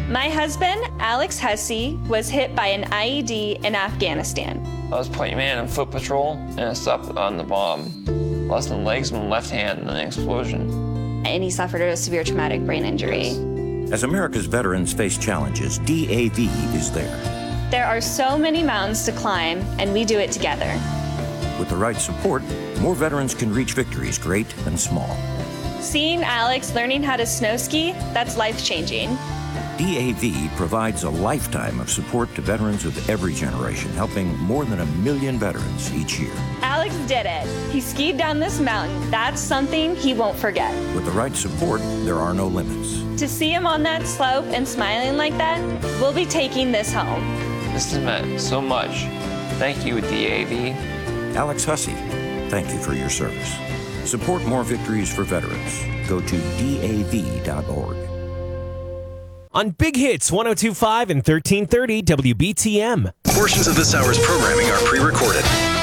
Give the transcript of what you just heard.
My husband, Alex Hussey, was hit by an IED in Afghanistan. I was point man in foot patrol, and I stepped on the bomb. Lost my legs and my left hand in an explosion. And he suffered a severe traumatic brain injury. As America's veterans face challenges, DAV is there. There are so many mountains to climb, and we do it together. With the right support, more veterans can reach victories great and small. Seeing Alex learning how to snow ski, that's life-changing. DAV provides a lifetime of support to veterans of every generation, helping more than 1 million veterans each year. Alex did it. He skied down this mountain. That's something he won't forget. With the right support, there are no limits. To see him on that slope and smiling like that, we'll be taking this home. This has meant so much. Thank you, DAV. Alex Hussey, thank you for your service. Support more victories for veterans. Go to DAV.org. On Big Hits 102.5 and 1330 WBTM. Portions of this hour's programming are pre-recorded.